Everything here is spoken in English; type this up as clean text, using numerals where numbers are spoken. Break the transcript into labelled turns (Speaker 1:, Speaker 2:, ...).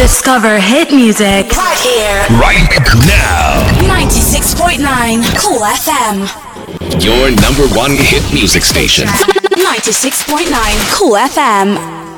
Speaker 1: Discover hit music
Speaker 2: right here,
Speaker 3: right now.
Speaker 2: 96.9 Cool FM.
Speaker 3: Your number one hit music station.
Speaker 2: 96.9 Cool FM.